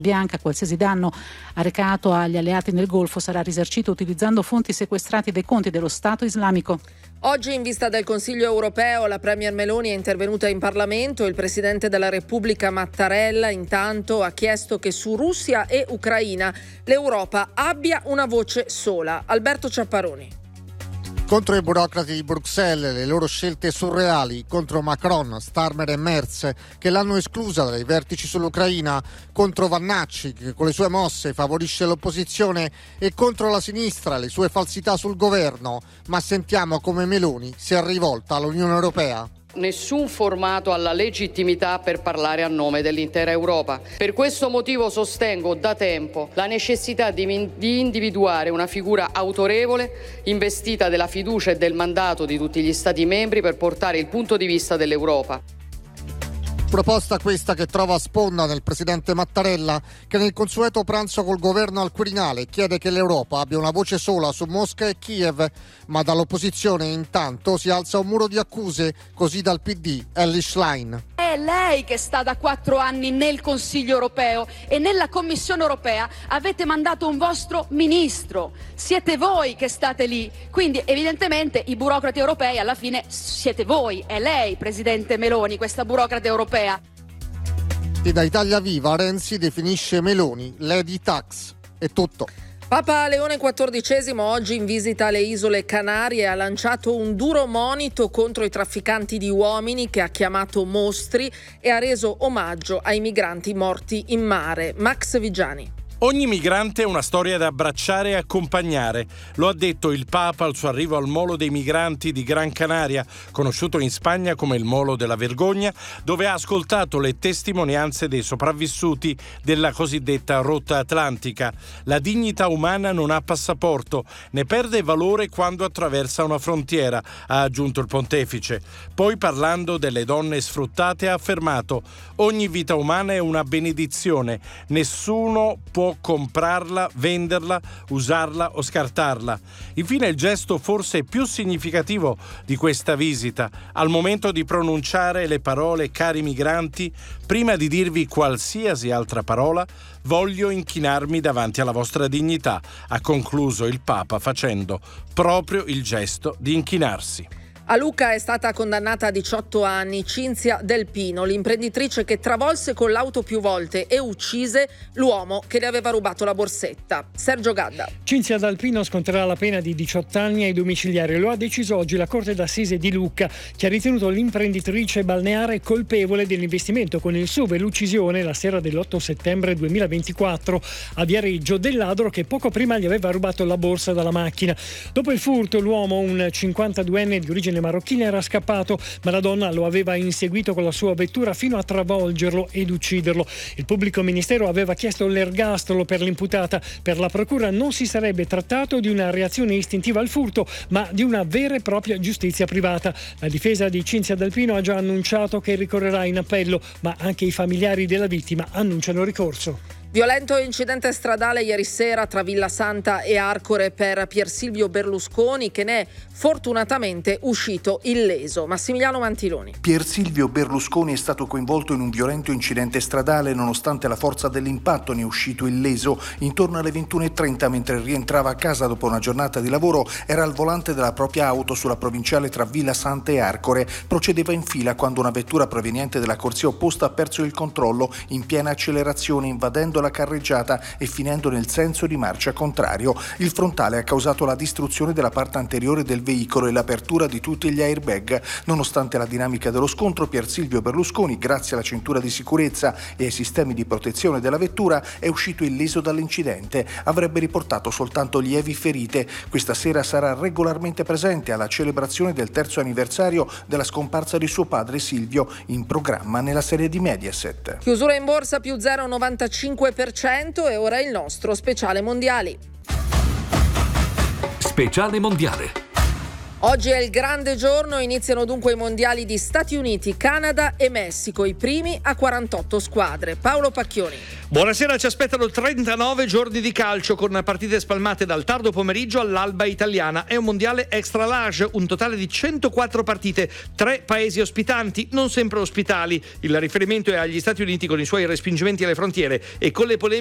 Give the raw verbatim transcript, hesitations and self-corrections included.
bianca. Qualsiasi danno arrecato agli alleati nel Golfo sarà risarcito utilizzando fonti sequestrate dai conti dello Stato islamico. Oggi, in vista del Consiglio europeo, la Premier Meloni è intervenuta in Parlamento. Il Presidente della Repubblica Mattarella, intanto, ha chiesto che su Russia e Ucraina l'Europa abbia una voce sola. Alberto Ciapparoni. Contro i burocrati di Bruxelles, le loro scelte surreali, contro Macron, Starmer e Merz, che l'hanno esclusa dai vertici sull'Ucraina, contro Vannacci, che con le sue mosse favorisce l'opposizione, e contro la sinistra, le sue falsità sul governo. Ma sentiamo come Meloni si è rivolta all'Unione Europea. Nessun formato ha la legittimità per parlare a nome dell'intera Europa. Per questo motivo sostengo da tempo la necessità di, di individuare una figura autorevole, investita della fiducia e del mandato di tutti gli Stati membri per portare il punto di vista dell'Europa. Proposta questa che trova sponda nel presidente Mattarella, che nel consueto pranzo col governo al Quirinale chiede che l'Europa abbia una voce sola su Mosca e Kiev, ma dall'opposizione intanto si alza un muro di accuse, così dal P D Elly Schlein. È lei che sta da quattro anni nel Consiglio europeo e nella Commissione europea avete mandato un vostro ministro. Siete voi che state lì, quindi evidentemente i burocrati europei alla fine siete voi, è lei, Presidente Meloni, questa burocrate europea. E da Italia Viva Renzi definisce Meloni Lady Tax. È tutto. Papa Leone quattordicesimo, oggi in visita alle isole Canarie, ha lanciato un duro monito contro i trafficanti di uomini, che ha chiamato mostri, e ha reso omaggio ai migranti morti in mare. Max Vigiani. Ogni migrante è una storia da abbracciare e accompagnare. Lo ha detto il Papa al suo arrivo al molo dei migranti di Gran Canaria, conosciuto in Spagna come il Molo della Vergogna, dove ha ascoltato le testimonianze dei sopravvissuti della cosiddetta rotta atlantica. La dignità umana non ha passaporto, ne perde valore quando attraversa una frontiera, ha aggiunto il pontefice. Poi, parlando delle donne sfruttate, ha affermato: ogni vita umana è una benedizione, nessuno può comprarla, venderla, usarla o scartarla. Infine, il gesto forse più significativo di questa visita: al momento di pronunciare le parole "cari migranti", prima di dirvi qualsiasi altra parola, voglio inchinarmi davanti alla vostra dignità, ha concluso il Papa facendo proprio il gesto di inchinarsi. A Lucca è stata condannata a diciotto anni Cinzia Del Pino, l'imprenditrice che travolse con l'auto più volte e uccise l'uomo che le aveva rubato la borsetta. Sergio Gadda. Cinzia Del Pino sconterà la pena di diciotto anni ai domiciliari. Lo ha deciso oggi la Corte d'Assise di Lucca, che ha ritenuto l'imprenditrice balneare colpevole dell'investimento con il S U V e l'uccisione la sera dell'otto settembre duemilaventiquattro a Viareggio del ladro che poco prima gli aveva rubato la borsa dalla macchina. Dopo il furto, l'uomo, un cinquantaduenne di origine marocchina, era scappato, ma la donna lo aveva inseguito con la sua vettura fino a travolgerlo ed ucciderlo. Il pubblico ministero aveva chiesto l'ergastolo per l'imputata. Per la procura non si sarebbe trattato di una reazione istintiva al furto, ma di una vera e propria giustizia privata. La difesa di Cinzia Del Pino ha già annunciato che ricorrerà in appello, ma anche i familiari della vittima annunciano ricorso. Violento incidente stradale ieri sera tra Villa Santa e Arcore per Pier Silvio Berlusconi, che ne è fortunatamente uscito illeso. Massimiliano Mantiloni. Pier Silvio Berlusconi è stato coinvolto in un violento incidente stradale. Nonostante la forza dell'impatto, ne è uscito illeso. Intorno alle ventuno e trenta, mentre rientrava a casa dopo una giornata di lavoro, era al volante della propria auto sulla provinciale tra Villa Santa e Arcore. Procedeva in fila quando una vettura proveniente dalla corsia opposta ha perso il controllo in piena accelerazione, invadendo la carreggiata e finendo nel senso di marcia contrario. Il frontale ha causato la distruzione della parte anteriore del veicolo e l'apertura di tutti gli airbag. Nonostante la dinamica dello scontro, Pier Silvio Berlusconi, grazie alla cintura di sicurezza e ai sistemi di protezione della vettura, è uscito illeso dall'incidente. Avrebbe riportato soltanto lievi ferite. Questa sera sarà regolarmente presente alla celebrazione del terzo anniversario della scomparsa di suo padre Silvio, in programma nella serie di Mediaset. Chiusura in borsa più zero virgola novantacinque per cento e ora il nostro speciale mondiali. Speciale mondiale. Oggi è il grande giorno, iniziano dunque i mondiali di Stati Uniti, Canada e Messico, i primi a quarantotto squadre. Paolo Pacchioni. Buonasera, ci aspettano trentanove giorni di calcio con partite spalmate dal tardo pomeriggio all'alba italiana. È un mondiale extra large, un totale di centoquattro partite, tre paesi ospitanti, non sempre ospitali. Il riferimento è agli Stati Uniti con i suoi respingimenti alle frontiere e con le polemiche